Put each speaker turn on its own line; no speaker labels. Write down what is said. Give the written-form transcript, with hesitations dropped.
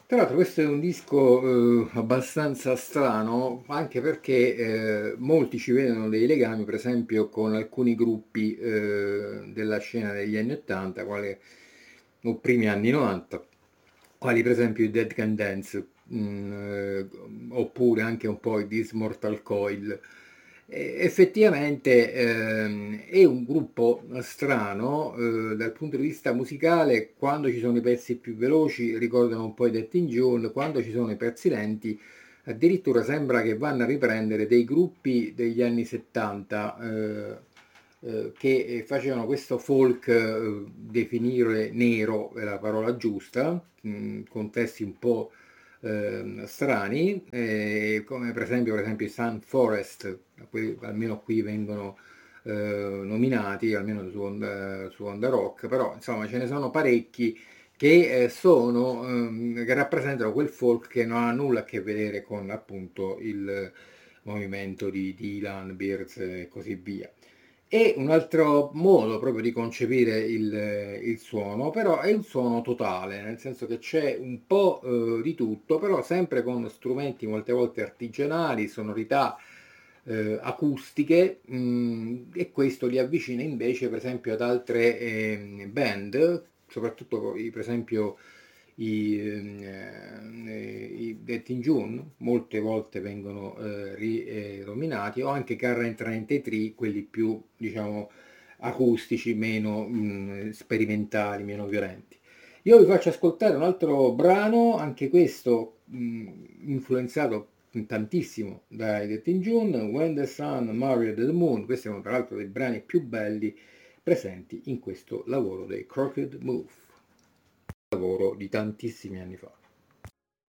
Tra l'altro questo è un disco abbastanza strano, anche perché molti ci vedono dei legami, per esempio, con alcuni gruppi della scena degli anni 80, o primi anni 90, quali per esempio i Dead Can Dance, oppure anche un po' i This Mortal Coil. Effettivamente è un gruppo strano dal punto di vista musicale. Quando ci sono i pezzi più veloci ricordano un po' i Dead in June, quando ci sono i pezzi lenti addirittura sembra che vanno a riprendere dei gruppi degli anni 70 che facevano questo folk, definire nero è la parola giusta, con testi un po' strani, come per esempio i Sun Forest, almeno qui vengono nominati, almeno su Onda Rock, però insomma ce ne sono parecchi che rappresentano quel folk che non ha nulla a che vedere con appunto il movimento di Dylan, Beers e così via. E un altro modo proprio di concepire il suono, però è il suono totale, nel senso che c'è un po' di tutto, però sempre con strumenti molte volte artigianali, sonorità acustiche, e questo li avvicina invece per esempio ad altre band, soprattutto per esempio i Death in June, molte volte vengono rinominati, o anche Current 33, quelli più, diciamo, acustici, meno sperimentali, meno violenti. Io vi faccio ascoltare un altro brano, anche questo influenzato tantissimo dai Death in June, When the Sun Married the Moon. Questi sono tra l'altro dei brani più belli presenti in questo lavoro dei Crooked Move, lavoro di tantissimi anni fa.